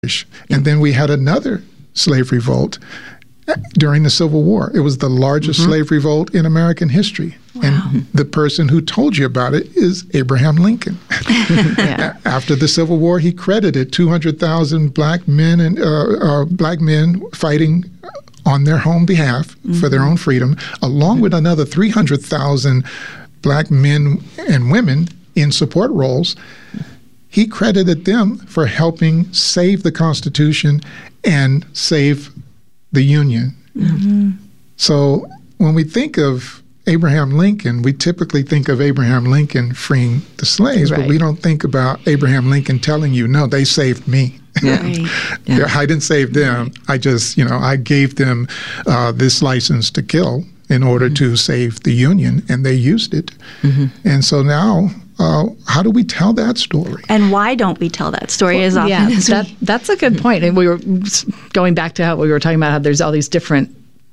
And then we had another slave revolt during the Civil War. It was the largest slave revolt in American history. Wow. And the person who told you about it is Abraham Lincoln. After the Civil War, he credited 200,000 black men fighting on their home behalf for their own freedom, along with another 300,000 black men and women in support roles. He credited them for helping save the Constitution and save the Union. So when we think of Abraham Lincoln, we typically think of Abraham Lincoln freeing the slaves, but we don't think about Abraham Lincoln telling you, no, they saved me. I didn't save them. I just, I gave them this license to kill in order to save the Union, and they used it. And so now, how do we tell that story? And why don't we tell that story as often as we... That's a good point. And we were going back to how we were talking about how there's all these different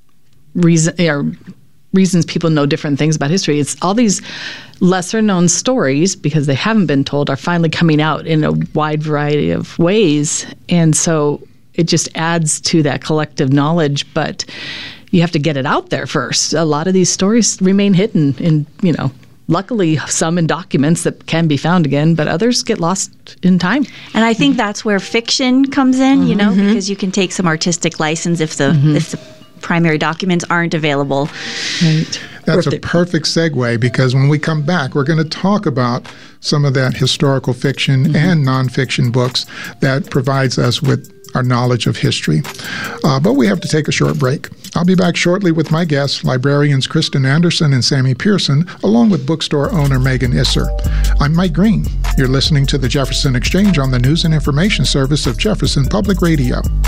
reasons people know different things about history. It's all these lesser-known stories, because they haven't been told, are finally coming out in a wide variety of ways. And so it just adds to that collective knowledge, but you have to get it out there first. A lot of these stories remain hidden in, luckily some in documents that can be found again, but others get lost in time. And I think that's where fiction comes in, because you can take some artistic license if the primary documents aren't available. Right. That's a perfect segue, because when we come back, we're going to talk about some of that historical fiction and nonfiction books that provides us with our knowledge of history. But we have to take a short break. I'll be back shortly with my guests, librarians Kristen Anderson and Sammy Pearson, along with bookstore owner Megan Isser. I'm Mike Green. You're listening to the Jefferson Exchange on the News and Information Service of Jefferson Public Radio.